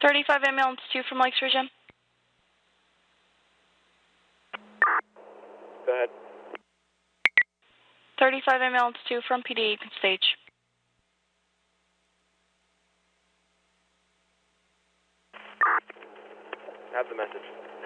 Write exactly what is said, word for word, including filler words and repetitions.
thirty-five ambulance two from Lakes Region. Go ahead. thirty-five ambulance two from P D stage. Have the message.